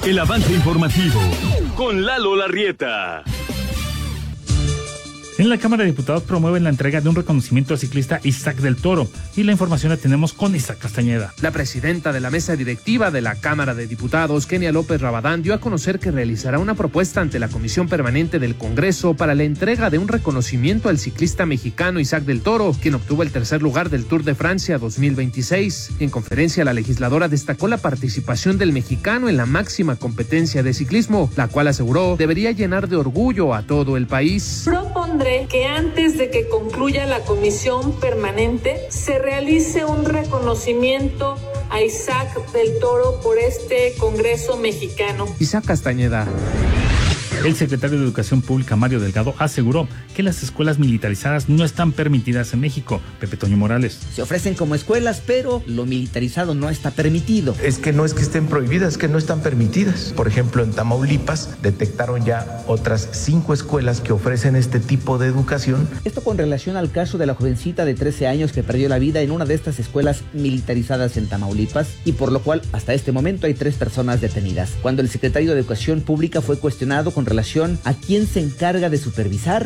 El avance informativo con Lalo Larrieta. En la Cámara de Diputados promueven la entrega de un reconocimiento al ciclista Isaac del Toro. Y la información la tenemos con Isaac Castañeda. La presidenta de la mesa directiva de la Cámara de Diputados, Kenia López Rabadán, dio a conocer que realizará una propuesta ante la Comisión Permanente del Congreso para la entrega de un reconocimiento al ciclista mexicano Isaac del Toro, quien obtuvo el tercer lugar del Tour de Francia 2026. En conferencia, la legisladora destacó la participación del mexicano en la máxima competencia de ciclismo, la cual aseguró debería llenar de orgullo a todo el país. Propondré que antes de que concluya la comisión permanente se realice un reconocimiento a Isaac del Toro por este Congreso mexicano. Isaac Castañeda. El secretario de Educación Pública, Mario Delgado, aseguró que las escuelas militarizadas no están permitidas en México. Pepe Toño Morales. Se ofrecen como escuelas, pero lo militarizado no está permitido. Es que estén prohibidas, es que no están permitidas. Por ejemplo, en Tamaulipas detectaron ya otras 5 escuelas que ofrecen este tipo de educación. Esto con relación al caso de la jovencita de 13 años que perdió la vida en una de estas escuelas militarizadas en Tamaulipas, y por lo cual hasta este momento hay 3 personas detenidas. Cuando el secretario de Educación Pública fue cuestionado con relación a quién se encarga de supervisar